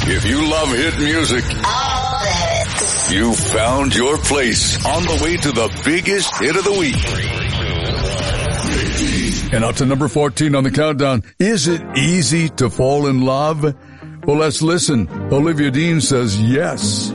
If you love hit music, you found your place on the way to the biggest hit of the week. And up to number 14 on the countdown. Is it easy to fall in love? Well, let's listen. Olivia Dean says yes.